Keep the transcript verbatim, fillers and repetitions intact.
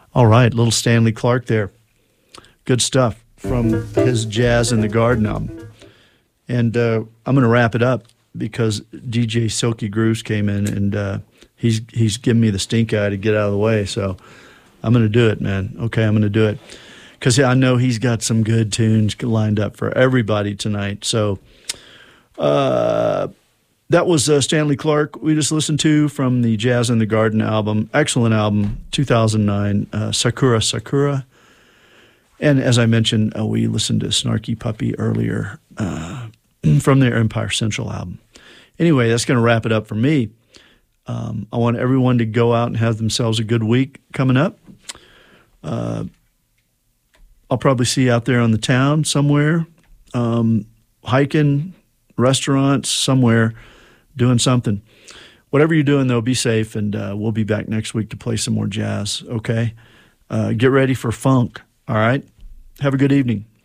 All right, little Stanley Clarke there. Good stuff from his Jazz in the Garden album. And uh, I'm going to wrap it up because D J Silky Grooves came in and uh, he's he's giving me the stink eye to get out of the way. So I'm going to do it, man. Okay, I'm going to do it. Because I know he's got some good tunes lined up for everybody tonight. So uh, that was uh, Stanley Clarke we just listened to from the Jazz in the Garden album. Excellent album, two thousand nine, uh, Sakura Sakura. And as I mentioned, uh, we listened to Snarky Puppy earlier uh, from their Empire Central album. Anyway, that's going to wrap it up for me. Um, I want everyone to go out and have themselves a good week coming up. Uh, I'll probably see you out there on the town somewhere, um, hiking, restaurants, somewhere, doing something. Whatever you're doing, though, be safe, and uh, we'll be back next week to play some more jazz, okay? Uh, get ready for funk, all right? Have a good evening.